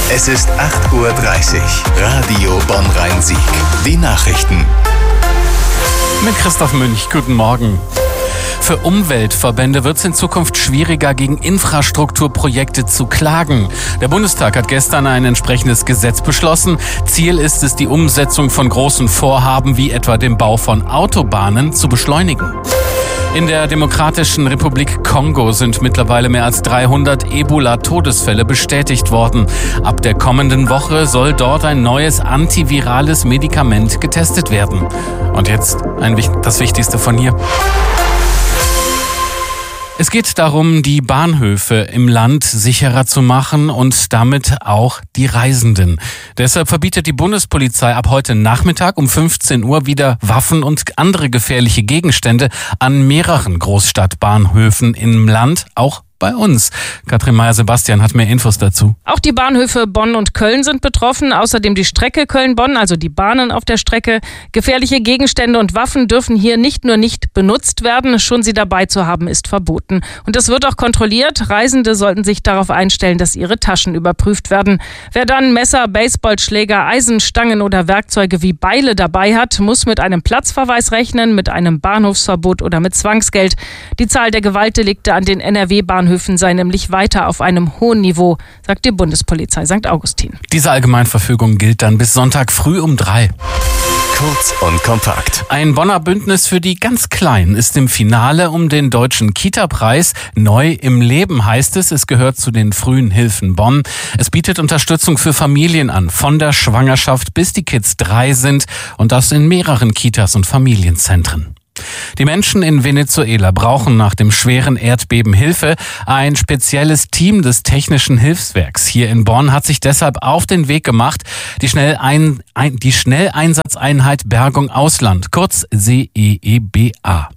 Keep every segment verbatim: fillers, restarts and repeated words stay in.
Es ist acht Uhr dreißig. Radio Bonn-Rhein-Sieg. Die Nachrichten. Mit Christoph Münch. Guten Morgen. Für Umweltverbände wird es in Zukunft schwieriger, gegen Infrastrukturprojekte zu klagen. Der Bundestag hat gestern ein entsprechendes Gesetz beschlossen. Ziel ist es, die Umsetzung von großen Vorhaben wie etwa dem Bau von Autobahnen zu beschleunigen. In der Demokratischen Republik Kongo sind mittlerweile mehr als dreihundert Ebola-Todesfälle bestätigt worden. Ab der kommenden Woche soll dort ein neues antivirales Medikament getestet werden. Und jetzt ein, das Wichtigste von hier. Es geht darum, die Bahnhöfe im Land sicherer zu machen und damit auch die Reisenden. Deshalb verbietet die Bundespolizei ab heute Nachmittag um fünfzehn Uhr wieder Waffen und andere gefährliche Gegenstände an mehreren Großstadtbahnhöfen im Land, auch bei uns. Katrin Meyer-Sebastian hat mehr Infos dazu. Auch die Bahnhöfe Bonn und Köln sind betroffen, außerdem die Strecke Köln-Bonn, also die Bahnen auf der Strecke. Gefährliche Gegenstände und Waffen dürfen hier nicht nur nicht benutzt werden, schon sie dabei zu haben ist verboten. Und es wird auch kontrolliert. Reisende sollten sich darauf einstellen, dass ihre Taschen überprüft werden. Wer dann Messer, Baseballschläger, Eisenstangen oder Werkzeuge wie Beile dabei hat, muss mit einem Platzverweis rechnen, mit einem Bahnhofsverbot oder mit Zwangsgeld. Die Zahl der Gewaltdelikte an den N R W-Bahnhöfen sei nämlich weiter auf einem hohen Niveau, sagt die Bundespolizei Sankt Augustin. Diese Allgemeinverfügung gilt dann bis Sonntag früh um drei. Kurz und kompakt. Ein Bonner Bündnis für die ganz Kleinen ist im Finale um den Deutschen Kita-Preis. Neu im Leben heißt es. Es gehört zu den frühen Hilfen Bonn. Es bietet Unterstützung für Familien an, von der Schwangerschaft bis die Kids drei sind, und das in mehreren Kitas und Familienzentren. Die Menschen in Venezuela brauchen nach dem schweren Erdbeben Hilfe. Ein spezielles Team des Technischen Hilfswerks hier in Bonn hat sich deshalb auf den Weg gemacht, die, Schnellein, ein, die Schnelleinsatzeinheit Bergung Ausland, kurz S E E B A.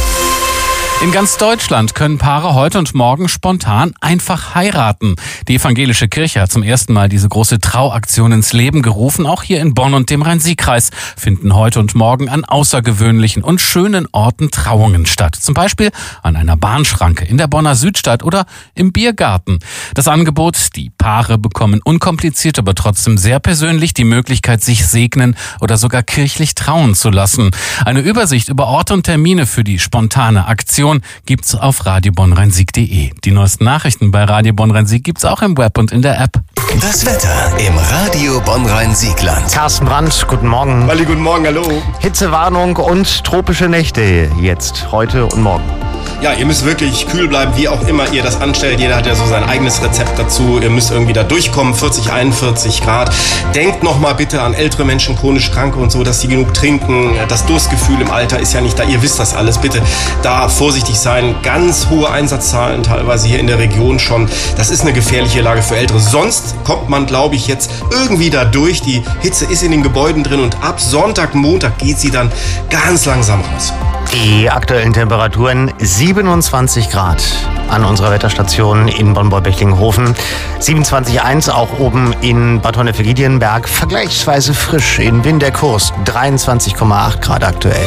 In ganz Deutschland können Paare heute und morgen spontan einfach heiraten. Die evangelische Kirche hat zum ersten Mal diese große Trauaktion ins Leben gerufen. Auch hier in Bonn und dem Rhein-Sieg-Kreis finden heute und morgen an außergewöhnlichen und schönen Orten Trauungen statt. Zum Beispiel an einer Bahnschranke, in der Bonner Südstadt oder im Biergarten. Das Angebot: die Paare bekommen unkompliziert, aber trotzdem sehr persönlich die Möglichkeit, sich segnen oder sogar kirchlich trauen zu lassen. Eine Übersicht über Orte und Termine für die spontane Aktion gibt's auf radio bonn rhein sieg punkt de. Die neuesten Nachrichten bei Radio Bonn-Rhein-Sieg gibt's auch im Web und in der App. Das Wetter im Radio Bonn-Rhein-Siegland. Carsten Brandt, guten Morgen. Walli, guten Morgen, hallo. Hitzewarnung und tropische Nächte jetzt, heute und morgen. Ja, ihr müsst wirklich kühl bleiben, wie auch immer ihr das anstellt. Jeder hat ja so sein eigenes Rezept dazu. Ihr müsst irgendwie da durchkommen, vierzig, einundvierzig Grad. Denkt nochmal bitte an ältere Menschen, chronisch Kranke und so, dass sie genug trinken. Das Durstgefühl im Alter ist ja nicht da. Ihr wisst das alles. Bitte da vorsichtig sein. Ganz hohe Einsatzzahlen teilweise hier in der Region schon. Das ist eine gefährliche Lage für Ältere. Sonst kommt man, glaube ich, jetzt irgendwie da durch. Die Hitze ist in den Gebäuden drin und ab Sonntag, Montag geht sie dann ganz langsam raus. Die aktuellen Temperaturen siebenundzwanzig Grad an unserer Wetterstation in Bonn-Beichlinghofen. siebenundzwanzig Komma eins auch oben in Bad Honnef-Giedienberg. Vergleichsweise frisch in Winterkurs. dreiundzwanzig Komma acht Grad aktuell.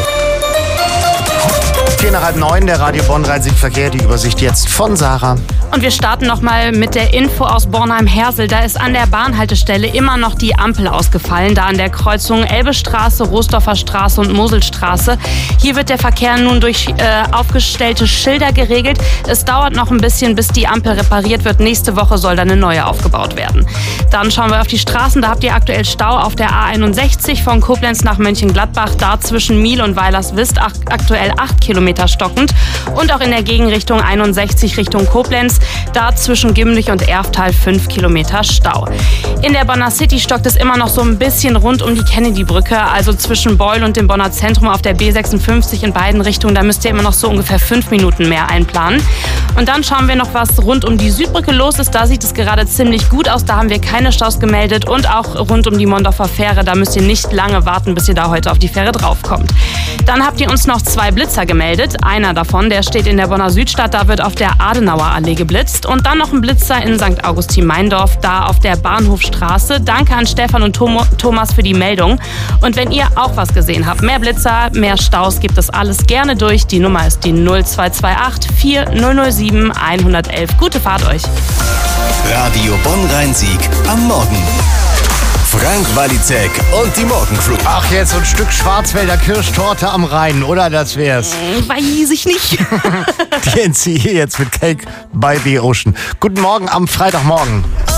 Vier nach halb neun, der Radio Bonn-Rhein-Sieg-Verkehr. Die Übersicht jetzt von Sarah. Und wir starten nochmal mit der Info aus Bornheim-Hersel. Da ist an der Bahnhaltestelle immer noch die Ampel ausgefallen. Da an der Kreuzung Elbestraße, Rosdorfer Straße und Moselstraße. Hier wird der Verkehr nun durch äh, aufgestellte Schilder geregelt. Es dauert noch ein bisschen, bis die Ampel repariert wird. Nächste Woche soll dann eine neue aufgebaut werden. Dann schauen wir auf die Straßen. Da habt ihr aktuell Stau auf der A einundsechzig von Koblenz nach Mönchengladbach. Da zwischen Miel und Weilerswist aktuell acht Kilometer stockend. Und auch in der Gegenrichtung einundsechzig Richtung Koblenz. Da zwischen Gimlich und Erftal fünf Kilometer Stau. In der Bonner City stockt es immer noch so ein bisschen rund um die Kennedy-Brücke, also zwischen Beul und dem Bonner Zentrum auf der B sechsundfünfzig in beiden Richtungen. Da müsst ihr immer noch so ungefähr fünf Minuten mehr einplanen. Und dann schauen wir noch, was rund um die Südbrücke los ist. Da sieht es gerade ziemlich gut aus. Da haben wir keine Staus gemeldet. Und auch rund um die Mondorfer Fähre. Da müsst ihr nicht lange warten, bis ihr da heute auf die Fähre draufkommt. Dann habt ihr uns noch zwei Blitzer gemeldet. Einer davon, der steht in der Bonner Südstadt. Da wird auf der Adenauer Allee geblitzt. Und dann noch ein Blitzer in Sankt Augustin-Meindorf, da auf der Bahnhofstraße. Danke an Stefan und Thomas für die Meldung. Und wenn ihr auch was gesehen habt, mehr Blitzer, mehr Staus, gibt es alles gerne durch. Die Nummer ist die null zwei zwei acht vier null null sieben eins eins eins. Gute Fahrt euch. Radio Bonn-Rhein-Sieg am Morgen. Frank Walizek und die Morgenflut. Ach, jetzt so ein Stück Schwarzwälder Kirschtorte am Rhein, oder? Das wär's. Weiß ich nicht. Die N C hier jetzt mit Cake by the Ocean. Guten Morgen am Freitagmorgen.